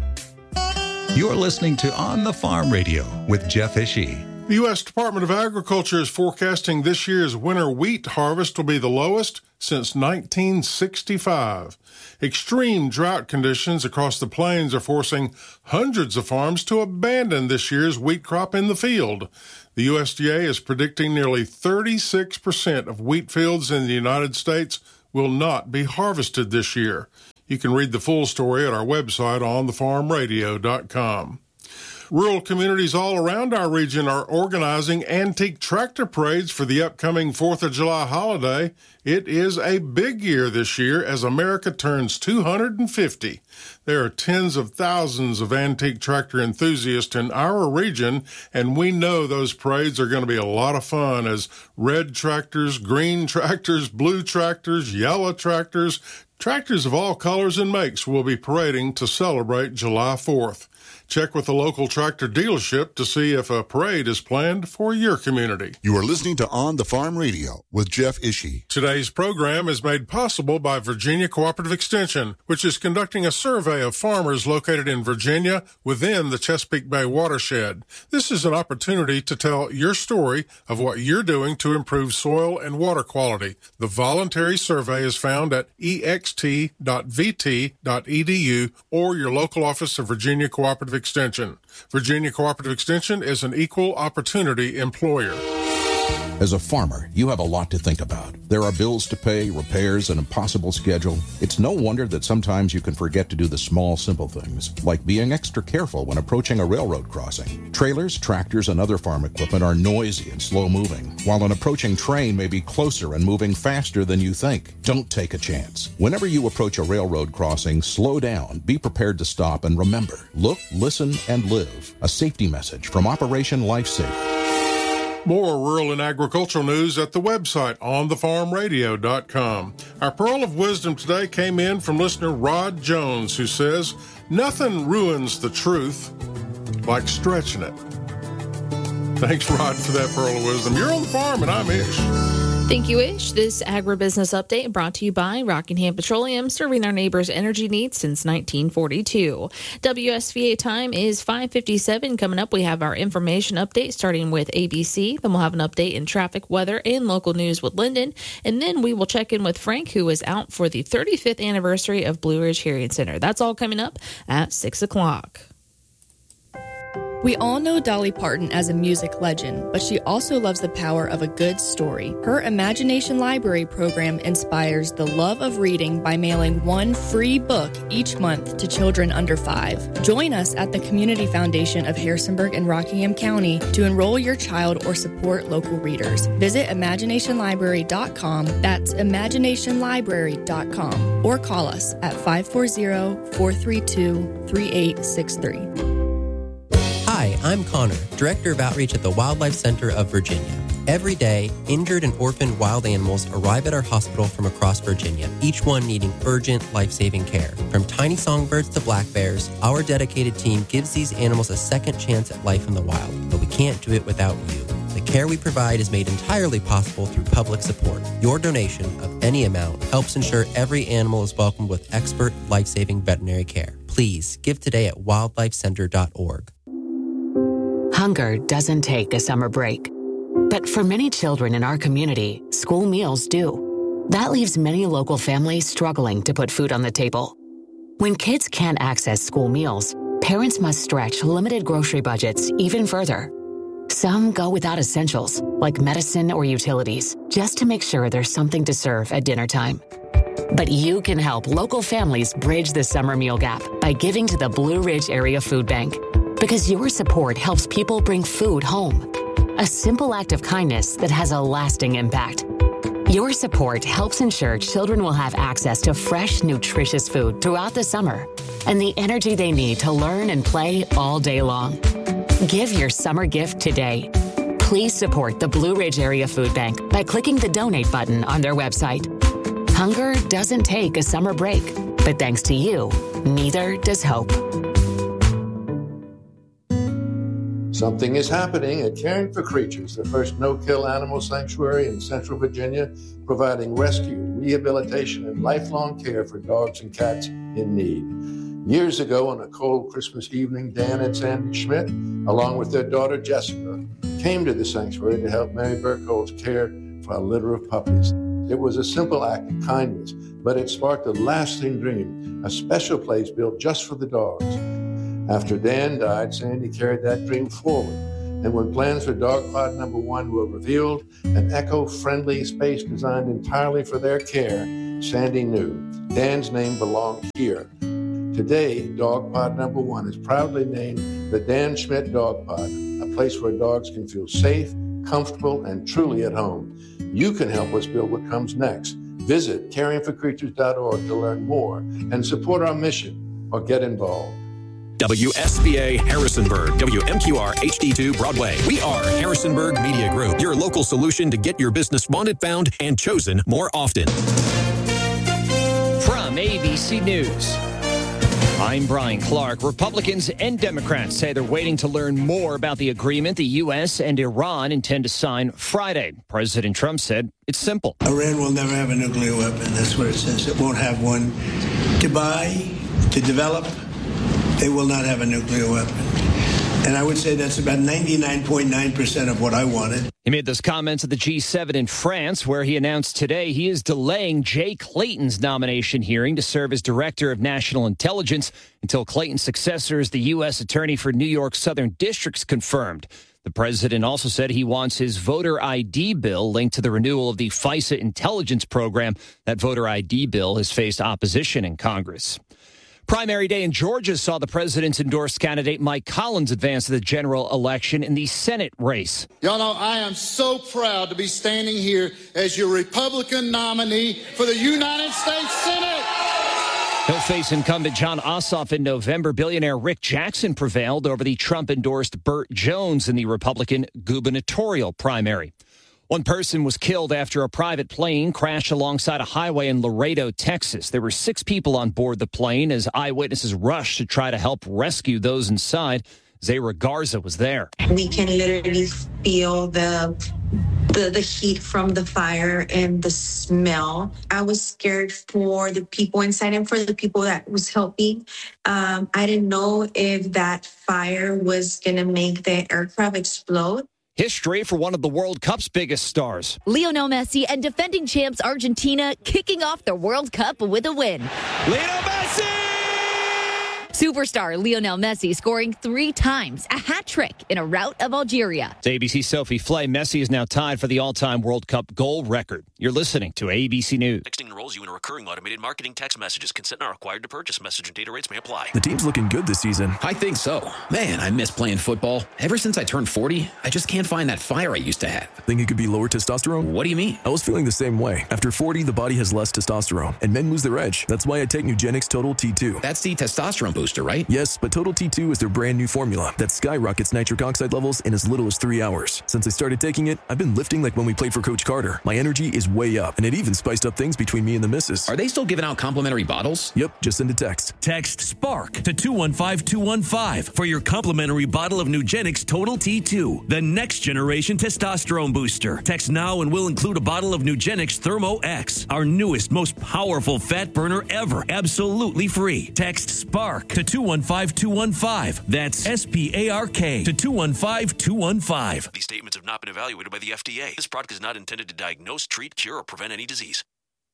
You're listening to On the Farm Radio with Jeff Ishii. The U S Department of Agriculture is forecasting this year's winter wheat harvest will be the lowest since nineteen sixty-five. Extreme drought conditions across the plains are forcing hundreds of farms to abandon this year's wheat crop in the field. The U S D A is predicting nearly thirty-six percent of wheat fields in the United States will not be harvested this year. You can read the full story at our website on the farm radio dot com. Rural communities all around our region are organizing antique tractor parades for the upcoming fourth of July holiday. It is a big year this year as America turns two hundred fifty. There are tens of thousands of antique tractor enthusiasts in our region, and we know those parades are going to be a lot of fun as red tractors, green tractors, blue tractors, yellow tractors, tractors of all colors and makes will be parading to celebrate July fourth. Check with the local tractor dealership to see if a parade is planned for your community. You are listening to On the Farm Radio with Jeff Ishii. Today's program is made possible by Virginia Cooperative Extension, which is conducting a survey of farmers located in Virginia within the Chesapeake Bay watershed. This is an opportunity to tell your story of what you're doing to improve soil and water quality. The voluntary survey is found at e x t dot v t dot e d u or your local office of Virginia Cooperative Extension. Virginia Cooperative Extension is an equal opportunity employer. As a farmer, you have a lot to think about. There are bills to pay, repairs, an impossible schedule. It's no wonder that sometimes you can forget to do the small, simple things, like being extra careful when approaching a railroad crossing. Trailers, tractors, and other farm equipment are noisy and slow-moving, while an approaching train may be closer and moving faster than you think. Don't take a chance. Whenever you approach a railroad crossing, slow down, be prepared to stop, and remember, look, listen, and live. A safety message from Operation Lifesaver. More rural and agricultural news at the website on the farm radio dot com. Our pearl of wisdom today came in from listener Rod Jones, who says, "Nothing ruins the truth like stretching it." Thanks, Rod, for that pearl of wisdom. You're on the farm, and I'm Ish. Thank you, Ish. This agribusiness update brought to you by Rockingham Petroleum, serving our neighbors' energy needs since nineteen forty-two. W S V A time is five fifty-seven. Coming up, we have our information update starting with A B C. Then we'll have an update in traffic, weather, and local news with Lyndon. And then we will check in with Frank, who is out for the thirty-fifth anniversary of Blue Ridge Hearing Center. That's all coming up at six o'clock. We all know Dolly Parton as a music legend, but she also loves the power of a good story. Her Imagination Library program inspires the love of reading by mailing one free book each month to children under five. Join us at the Community Foundation of Harrisonburg and Rockingham County to enroll your child or support local readers. Visit imagination library dot com, that's imagination library dot com, or call us at five four zero, four three two, three eight six three. Hi, I'm Connor, Director of Outreach at the Wildlife Center of Virginia. Every day, injured and orphaned wild animals arrive at our hospital from across Virginia, each one needing urgent, life-saving care. From tiny songbirds to black bears, our dedicated team gives these animals a second chance at life in the wild, but we can't do it without you. The care we provide is made entirely possible through public support. Your donation of any amount helps ensure every animal is welcomed with expert, life-saving veterinary care. Please give today at wildlife center dot org. Hunger doesn't take a summer break. But for many children in our community, school meals do. That leaves many local families struggling to put food on the table. When kids can't access school meals, parents must stretch limited grocery budgets even further. Some go without essentials, like medicine or utilities, just to make sure there's something to serve at dinner time. But you can help local families bridge the summer meal gap by giving to the Blue Ridge Area Food Bank. Because your support helps people bring food home. A simple act of kindness that has a lasting impact. Your support helps ensure children will have access to fresh, nutritious food throughout the summer and the energy they need to learn and play all day long. Give your summer gift today. Please support the Blue Ridge Area Food Bank by clicking the donate button on their website. Hunger doesn't take a summer break, but thanks to you, neither does hope. Something is happening at Caring for Creatures, the first no-kill animal sanctuary in Central Virginia, providing rescue, rehabilitation, and lifelong care for dogs and cats in need. Years ago, on a cold Christmas evening, Dan and Sandy Schmidt, along with their daughter Jessica, came to the sanctuary to help Mary Burkholz care for a litter of puppies. It was a simple act of kindness, but it sparked a lasting dream, a special place built just for the dogs. After Dan died, Sandy carried that dream forward, and when plans for Dog Pod Number One were revealed, an eco-friendly space designed entirely for their care, Sandy knew Dan's name belonged here. Today, Dog Pod Number One is proudly named the Dan Schmidt Dog Pod, a place where dogs can feel safe, comfortable, and truly at home. You can help us build what comes next. Visit caring for creatures dot org to learn more and support our mission or get involved. W S B A Harrisonburg, W M Q R H D two Broadway. We are Harrisonburg Media Group, your local solution to get your business wanted, found, and chosen more often. From A B C News, I'm Brian Clark. Republicans and Democrats say they're waiting to learn more about the agreement the U S and Iran intend to sign Friday. President Trump said it's simple. Iran will never have a nuclear weapon. That's what it says. It won't have one to buy, to develop. They will not have a nuclear weapon. And I would say that's about ninety-nine point nine percent of what I wanted. He made those comments at the G seven in France, where he announced today he is delaying Jay Clayton's nomination hearing to serve as Director of National Intelligence until Clayton's successor as the U S Attorney for New York Southern District's confirmed. The president also said he wants his voter I D bill linked to the renewal of the FISA intelligence program. That voter I D bill has faced opposition in Congress. Primary day in Georgia saw the president's endorsed candidate Mike Collins advance to the general election in the Senate race. Y'all know I am so proud to be standing here as your Republican nominee for the United States Senate. He'll face incumbent John Ossoff in November. Billionaire Rick Jackson prevailed over the Trump-endorsed Burt Jones in the Republican gubernatorial primary. One person was killed after a private plane crashed alongside a highway in Laredo, Texas. There were six people on board the plane as eyewitnesses rushed to try to help rescue those inside. Zayra Garza was there. We can literally feel the, the the heat from the fire and the smell. I was scared for the people inside and for the people that was helping. Um, I didn't know if that fire was going to make the aircraft explode. History for one of the World Cup's biggest stars. Lionel Messi and defending champs Argentina kicking off the World Cup with a win. Lionel Messi! Superstar Lionel Messi scoring three times, a hat trick in a rout of Algeria. It's A B C's Sophie Flay. Messi is now tied for the all-time World Cup goal record. You're listening to A B C News. Texting enrolls you in a recurring automated marketing text messages. Consent not required to purchase. Message and data rates may apply. The team's looking good this season. I think so. Man, I miss playing football. Ever since I turned forty, I just can't find that fire I used to have. Think it could be lower testosterone? What do you mean? I was feeling the same way. After forty, the body has less testosterone, and men lose their edge. That's why I take Nugenix Total T two. That's the testosterone booster, right? Yes, but Total T two is their brand new formula that skyrockets nitric oxide levels in as little as three hours. Since I started taking it, I've been lifting like when we played for Coach Carter. My energy is way up, and it even spiced up things between me and the missus. Are they still giving out complimentary bottles? Yep, just send a text. Text SPARK to two one five two one five for your complimentary bottle of Nugenix Total T two, the next generation testosterone booster. Text now and we'll include a bottle of Nugenix Thermo X, our newest, most powerful fat burner ever, absolutely free. Text SPARK to two one five two one five. That's S P A R K to two one five two one five. These statements have not been evaluated by the F D A. This product is not intended to diagnose, treat, cure, or prevent any disease.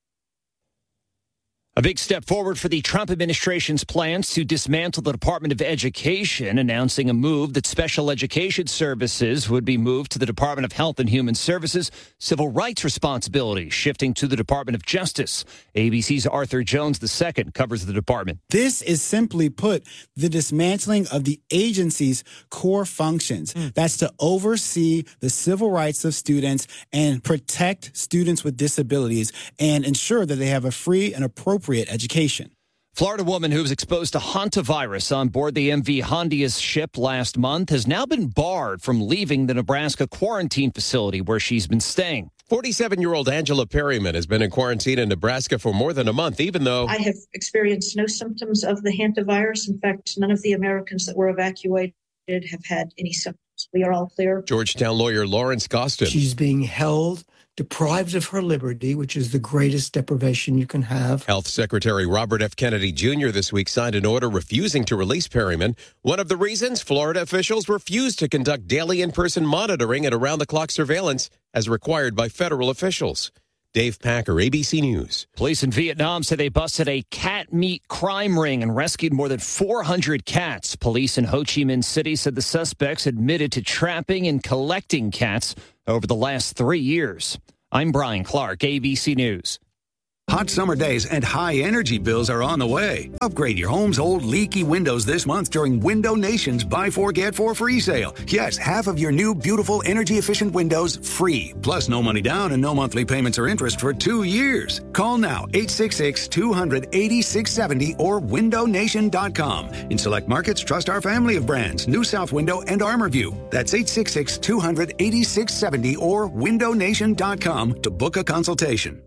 A big step forward for the Trump administration's plans to dismantle the Department of Education, announcing a move that special education services would be moved to the Department of Health and Human Services, civil rights responsibilities shifting to the Department of Justice. A B C's Arthur Jones the Second covers the department. This is simply put the dismantling of the agency's core functions. Mm. That's to oversee the civil rights of students and protect students with disabilities and ensure that they have a free and appropriate education. Florida woman who was exposed to hantavirus on board the M V Hondias ship last month has now been barred from leaving the Nebraska quarantine facility where she's been staying. forty-seven-year-old Angela Perryman has been in quarantine in Nebraska for more than a month, even though I have experienced no symptoms of the hantavirus. In fact, none of the Americans that were evacuated have had any symptoms. We are all clear. Georgetown lawyer Lawrence Gostin. She's being held, deprived of her liberty, which is the greatest deprivation you can have. Health Secretary Robert F. Kennedy Junior this week signed an order refusing to release Perryman. One of the reasons, Florida officials refused to conduct daily in-person monitoring and around-the-clock surveillance as required by federal officials. Dave Packer, A B C News. Police in Vietnam say they busted a cat meat crime ring and rescued more than four hundred cats. Police in Ho Chi Minh City said the suspects admitted to trapping and collecting cats over the last three years. I'm Brian Clark, A B C News. Hot summer days and high energy bills are on the way. Upgrade your home's old leaky windows this month during Window Nation's Buy Four Get Four free sale. Yes, half of your new beautiful energy efficient windows free. Plus no money down and no monthly payments or interest for two years. Call now eight six six, two hundred, eighty-six seventy or window nation dot com. In select markets, trust our family of brands, New South Window and ArmorView. That's eight six six, two hundred, eighty-six seventy or window nation dot com to book a consultation.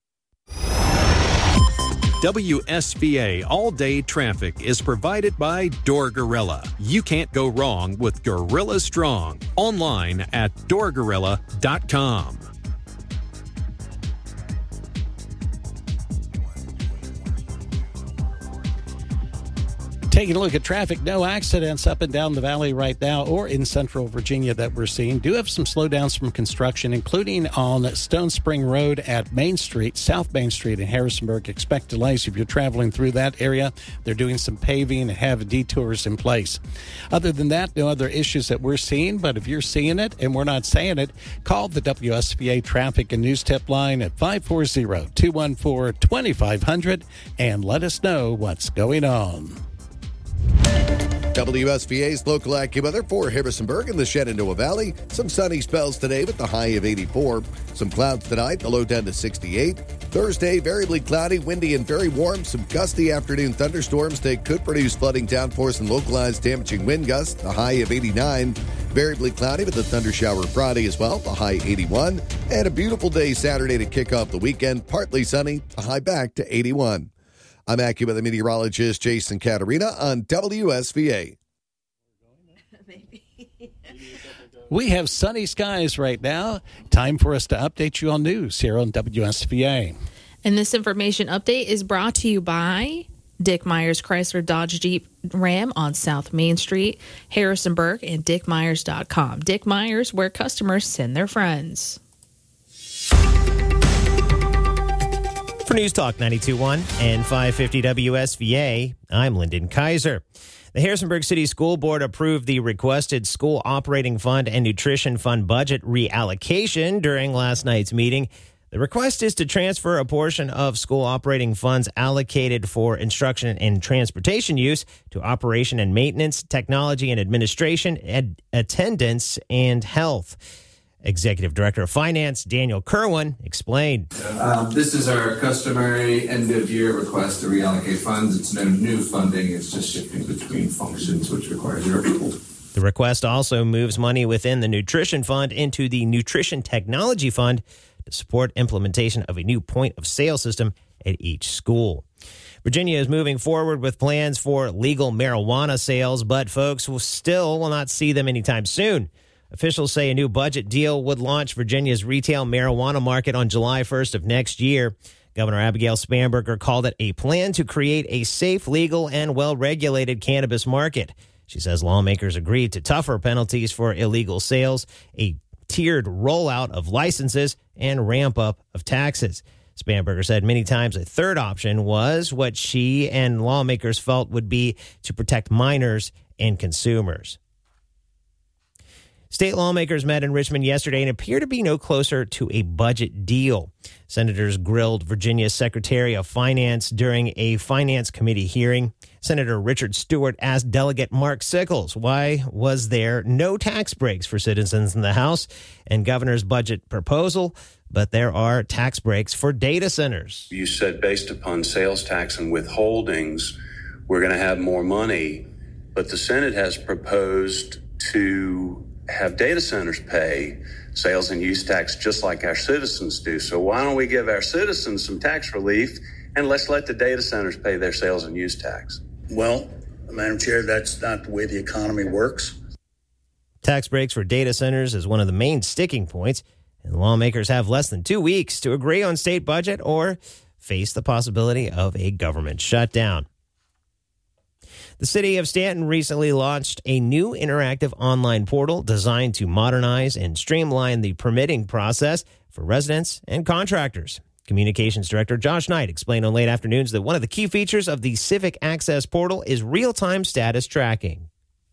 W S V A All-Day Traffic is provided by Door Gorilla. You can't go wrong with Gorilla Strong. Online at door gorilla dot com. Taking a look at traffic, no accidents up and down the valley right now or in central Virginia that we're seeing. Do have some slowdowns from construction, including on Stone Spring Road at Main Street, South Main Street in Harrisonburg. Expect delays if you're traveling through that area. They're doing some paving and have detours in place. Other than that, no other issues that we're seeing, but if you're seeing it and we're not saying it, call the W S V A Traffic and News Tip line at five four zero, two one four, two five zero zero and let us know what's going on. W S V A's local AccuWeather for Harrisonburg and the Shenandoah Valley. Some sunny spells today with the high of eighty-four. Some clouds tonight, the low down to sixty-eight. Thursday, variably cloudy, windy, and very warm. Some gusty afternoon thunderstorms. They could produce flooding downforce and localized damaging wind gusts. The high of eighty-nine. Variably cloudy with a thunder shower Friday as well. The high eighty-one. And a beautiful day Saturday to kick off the weekend. Partly sunny. The high back to eighty-one. I'm AccuWeather meteorologist Jason Caterina on W S V A. We have sunny skies right now. Time for us to update you on news here on W S V A. And this information update is brought to you by Dick Myers Chrysler Dodge Jeep Ram on South Main Street, Harrisonburg, and dick myers dot com. Dick Myers, where customers send their friends. For News Talk ninety-two point one and five fifty W S V A, I'm Lyndon Kaiser. The Harrisonburg City School Board approved the requested school operating fund and nutrition fund budget reallocation during last night's meeting. The request is to transfer a portion of school operating funds allocated for instruction and transportation use to operation and maintenance, technology and administration, ed- attendance, and health. Executive Director of Finance, Daniel Kerwin, explained. Um, this is our customary end-of-year request to reallocate funds. It's no new funding. It's just shifting between functions, which requires your approval. The request also moves money within the Nutrition Fund into the Nutrition Technology Fund to support implementation of a new point-of-sale system at each school. Virginia is moving forward with plans for legal marijuana sales, but folks will still will not see them anytime soon. Officials say a new budget deal would launch Virginia's retail marijuana market on July first of next year. Governor Abigail Spanberger called it a plan to create a safe, legal, and well-regulated cannabis market. She says lawmakers agreed to tougher penalties for illegal sales, a tiered rollout of licenses, and ramp-up of taxes. Spanberger said many times a third option was what she and lawmakers felt would be to protect minors and consumers. State lawmakers met in Richmond yesterday and appear to be no closer to a budget deal. Senators grilled Virginia's Secretary of Finance during a Finance Committee hearing. Senator Richard Stewart asked Delegate Mark Sickles why was there no tax breaks for citizens in the House and governor's budget proposal, but there are tax breaks for data centers. You said based upon sales tax and withholdings, we're going to have more money, but the Senate has proposed to have data centers pay sales and use tax just like our citizens do. So why don't we give our citizens some tax relief and let's let the data centers pay their sales and use tax? Well, Madam Chair, that's not the way the economy works. Tax breaks for data centers is one of the main sticking points, and lawmakers have less than two weeks to agree on state budget or face the possibility of a government shutdown. The city of Stanton recently launched a new interactive online portal designed to modernize and streamline the permitting process for residents and contractors. Communications Director Josh Knight explained on Late Afternoons that one of the key features of the Civic Access portal is real-time status tracking.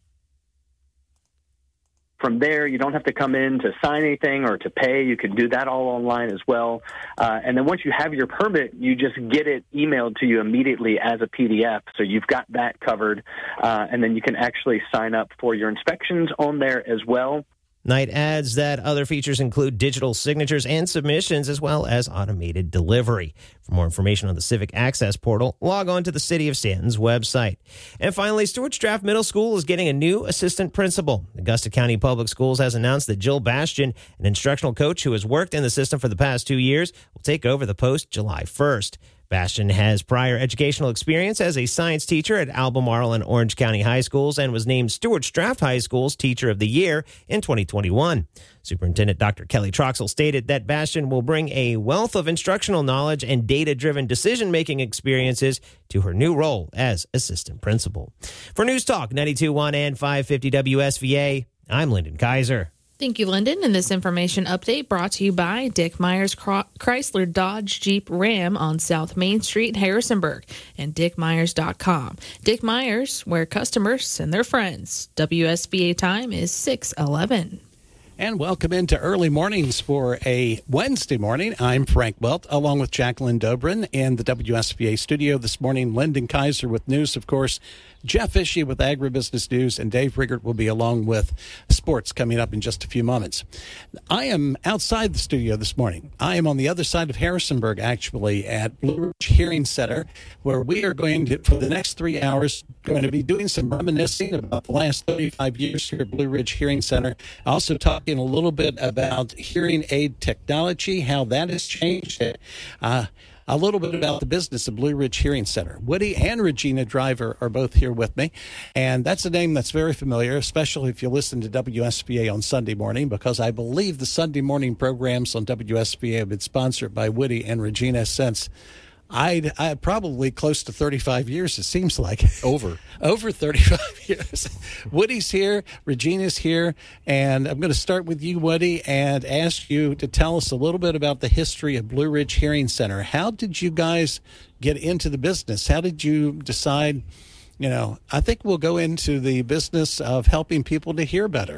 From there, you don't have to come in to sign anything or to pay. You can do that all online as well. Uh, and then once you have your permit, you just get it emailed to you immediately as a P D F. So you've got that covered. Uh, and then you can actually sign up for your inspections on there as well. Knight adds that other features include digital signatures and submissions, as well as automated delivery. For more information on the Civic Access portal, log on to the City of Stanton's website. And finally, Stewart's Draft Middle School is getting a new assistant principal. Augusta County Public Schools has announced that Jill Bastian, an instructional coach who has worked in the system for the past two years, will take over the post July first. Bastian has prior educational experience as a science teacher at Albemarle and Orange County High Schools and was named Stewart's Draft High School's Teacher of the Year in twenty twenty-one. Superintendent Doctor Kelly Troxel stated that Bastian will bring a wealth of instructional knowledge and data-driven decision-making experiences to her new role as assistant principal. For News Talk ninety-two point one and five fifty W S V A, I'm Lyndon Kaiser. Thank you, Lyndon. And this information update brought to you by Dick Myers Chrysler Dodge Jeep Ram on South Main Street, Harrisonburg, and dick myers dot com. Dick Myers, where customers send their friends. W S V A time is six eleven. And welcome into Early Mornings for a Wednesday morning. I'm Frank Welt, along with Jacqueline Dobrin in the W S V A studio this morning. Lyndon Kaiser with news, of course. Jeff Ishii with Agribusiness News, and Dave Riggert will be along with sports coming up in just a few moments. I am outside the studio this morning. I am on the other side of Harrisonburg, actually, at Blue Ridge Hearing Center, where we are going to, for the next three hours, going to be doing some reminiscing about the last thirty-five years here at Blue Ridge Hearing Center. Also talking a little bit about hearing aid technology, how that has changed. Uh, A little bit about the business of Blue Ridge Hearing Center. Woody and Regina Driver are both here with me, and that's a name that's very familiar, especially if you listen to W S V A on Sunday morning, because I believe the Sunday morning programs on W S V A have been sponsored by Woody and Regina since I'd, I probably close to thirty-five years, it seems like. Over. Over thirty-five years. Woody's here, Regina's here, and I'm going to start with you, Woody, and ask you to tell us a little bit about the history of Blue Ridge Hearing Center. How did you guys get into the business? How did you decide, you know, I think we'll go into the business of helping people to hear better.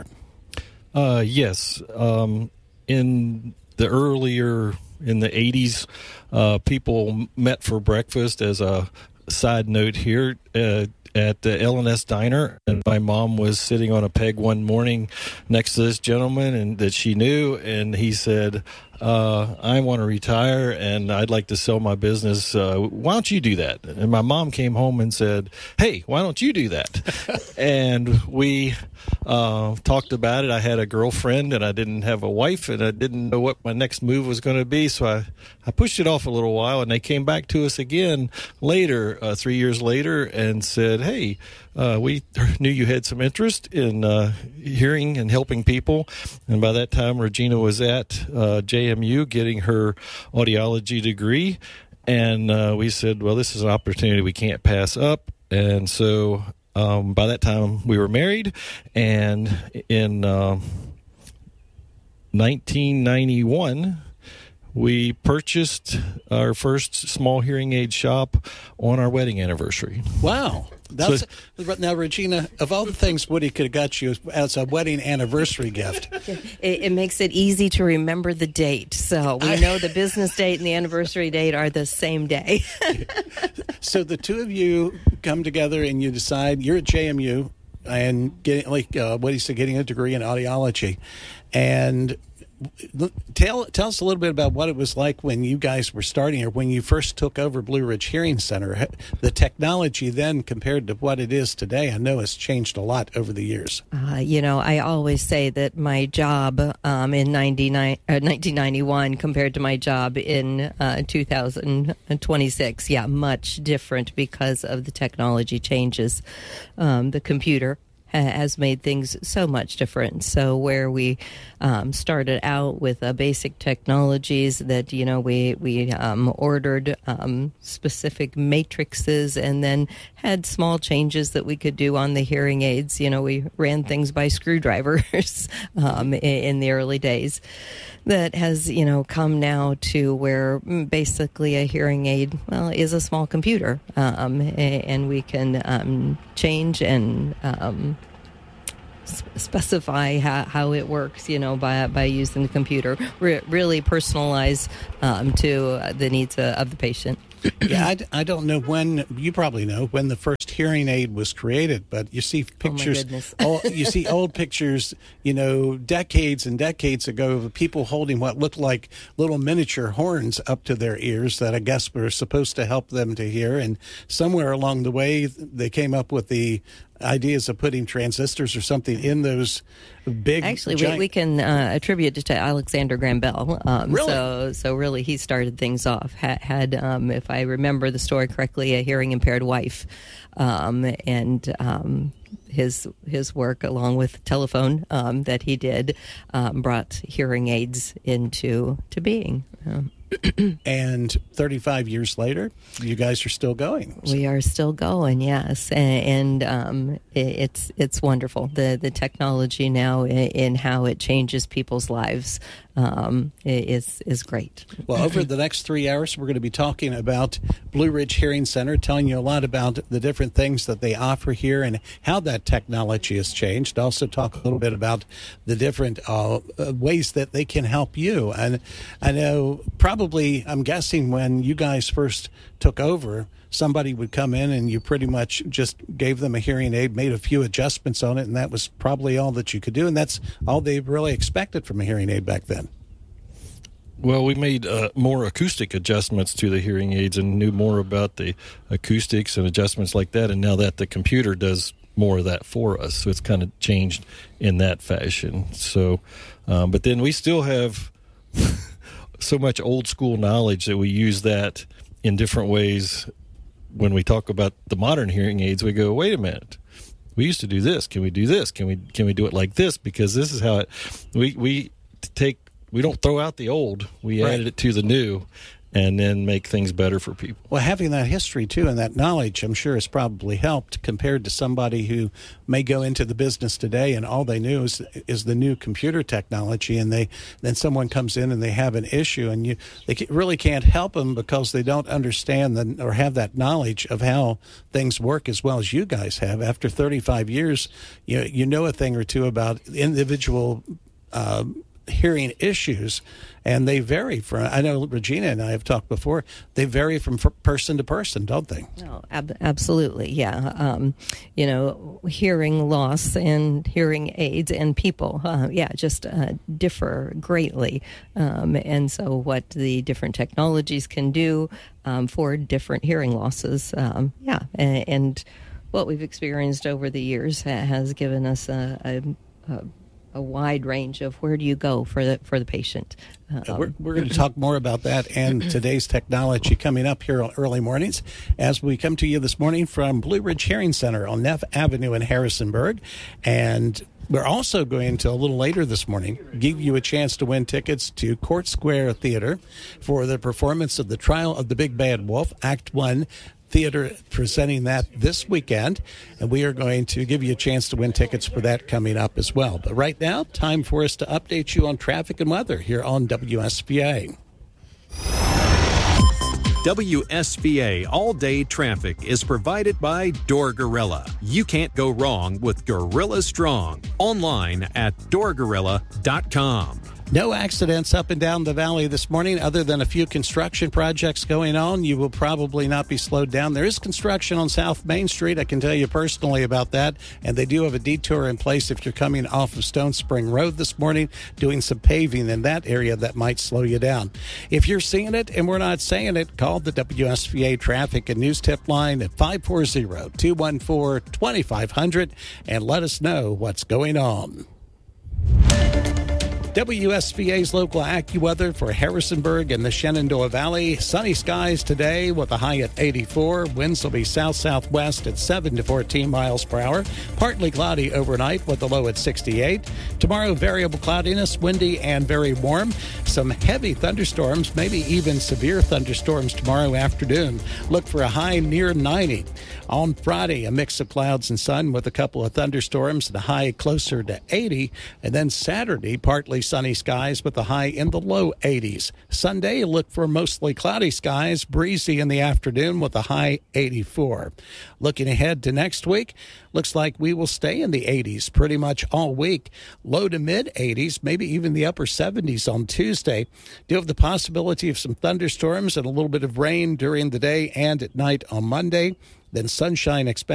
Uh, yes. Um, in the earlier... In the eighties, uh, people met for breakfast. As a side note here, uh, at the L and S Diner, and my mom was sitting on a peg one morning next to this gentleman and that she knew, and he said, uh, I want to retire and I'd like to sell my business. Uh, why don't you do that? And my mom came home and said, hey, why don't you do that? And we uh, talked about it. I had a girlfriend and I didn't have a wife, and I didn't know what my next move was going to be. So I, I pushed it off a little while, and they came back to us again later, uh, three years later, and said, hey, uh, we knew you had some interest in uh, hearing and helping people. And by that time, Regina was at uh, J M U getting her audiology degree. And uh, we said, well, this is an opportunity we can't pass up. And so um, by that time, we were married. And in uh, nineteen ninety-one, we purchased our first small hearing aid shop on our wedding anniversary. Wow. That's, So- now, Regina, of all the things Woody could have got you as a wedding anniversary gift, It, it makes it easy to remember the date. So we know the business date and the anniversary date are the same day. so the two of you come together and you decide you're at J M U and getting, like uh, Woody said, getting a degree in audiology. And tell tell us a little bit about what it was like when you guys were starting, or when you first took over Blue Ridge Hearing Center. The technology then compared to what it is today, I know has changed a lot over the years. Uh, you know, I always say that my job um, in ninety-nine, uh, nineteen ninety-one compared to my job in uh, two thousand twenty-six, yeah, much different because of the technology changes. Um, the computer has made things so much different. So where we um, started out with uh, basic technologies that, you know, we, we um, ordered um, specific matrices and then had small changes that we could do on the hearing aids. You know, we ran things by screwdrivers um, in, in the early days. That has, you know, come now to where basically a hearing aid, well, is a small computer, um, and we can um, change and um, specify how, how it works, you know, by by using the computer. Re- really personalize um, to the needs of, of the patient. Yeah, I, I don't know when, you probably know, when the first hearing aid was created, but you see pictures, oh old, you see old pictures, you know, decades and decades ago of people holding what looked like little miniature horns up to their ears that I guess were supposed to help them to hear. And somewhere along the way, they came up with the ideas of putting transistors or something in those big. Actually, giant... we, we can uh, attribute it to Alexander Graham Bell. Um, really? So, so really, he started things off. Had, had um, if I remember the story correctly, a hearing impaired wife, um, and um, his his work along with telephone um, that he did um, brought hearing aids into to being. Um, And thirty-five years later, you guys are still going. We are still going, yes, and, and um, it, it's it's wonderful. The the technology now in, in how it changes people's lives um, is is great. Well, over the next three hours, we're going to be talking about Blue Ridge Hearing Center, telling you a lot about the different things that they offer here and how that technology has changed. Also, talk a little bit about the different uh, ways that they can help you. And I know probably, I'm guessing, when you guys first took over, somebody would come in and you pretty much just gave them a hearing aid, made a few adjustments on it, and that was probably all that you could do. And that's all they really expected from a hearing aid back then. Well, we made uh, more acoustic adjustments to the hearing aids and knew more about the acoustics and adjustments like that. And now that the computer does more of that for us, so it's kind of changed in that fashion. So, um, but then we still have so much old school knowledge that we use that in different ways. When we talk about the modern hearing aids, we go, wait a minute, we used to do this. Can we do this? Can we can we do it like this? Because this is how it. We we take. We don't throw out the old. We Right. added it to the new, and then make things better for people. Well, having that history, too, and that knowledge, I'm sure has probably helped compared to somebody who may go into the business today and all they knew is is the new computer technology, and they then someone comes in and they have an issue, and you they ca- really can't help them because they don't understand the, or have that knowledge of how things work as well as you guys have. After thirty-five years, you, you know a thing or two about individual uh, hearing issues, and they vary from, I know Regina and I have talked before, they vary from f- person to person, don't they? No, ab- absolutely, yeah. Um, you know, hearing loss and hearing aids and people, uh, yeah, just uh, differ greatly. Um, and so what the different technologies can do um, for different hearing losses, um, yeah, and, and what we've experienced over the years ha- has given us a, a, a a wide range of where do you go for the for the patient. Um, we're we're going to talk more about that and today's technology coming up here on Early Mornings as we come to you this morning from Blue Ridge Hearing Center on Neff Avenue in Harrisonburg. And we're also going to, a little later this morning, give you a chance to win tickets to Court Square Theater for the performance of The Trial of the Big Bad Wolf, Act One. Theater presenting that this weekend, and we are going to give you a chance to win tickets for that coming up as well. But right now, time for us to update you on traffic and weather here on W S B A. W S B A all-day traffic is provided by Door Gorilla. You can't go wrong with Gorilla Strong. Online at door gorilla dot com. No accidents up and down the valley this morning other than a few construction projects going on. You will probably not be slowed down. There is construction on South Main Street. I can tell you personally about that. And they do have a detour in place if you're coming off of Stone Spring Road this morning, doing some paving in that area that might slow you down. If you're seeing it and we're not saying it, call the W S B A Traffic and News Tip line at five four zero, two one four, two five zero zero and let us know what's going on. W S V A's local AccuWeather for Harrisonburg and the Shenandoah Valley. Sunny skies today with a high at eighty-four. Winds will be south-southwest at seven to fourteen miles per hour. Partly cloudy overnight with a low at sixty-eight. Tomorrow, variable cloudiness, windy and very warm. Some heavy thunderstorms, maybe even severe thunderstorms tomorrow afternoon. Look for a high near ninety. On Friday, a mix of clouds and sun with a couple of thunderstorms and a high closer to eighty. And then Saturday, partly sunny skies with a high in the low eighties. Sunday, look for mostly cloudy skies, breezy in the afternoon with a high eighty-four. Looking ahead to next week, looks like we will stay in the eighties pretty much all week. Low to mid eighties, maybe even the upper seventies on Tuesday. Do have the possibility of some thunderstorms and a little bit of rain during the day and at night on Monday. Then sunshine expected.